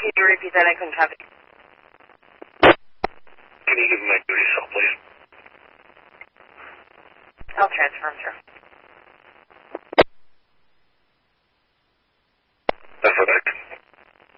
Can you repeat that? I couldn't copy. Can you give him my duty cell, please? I'll transfer him through.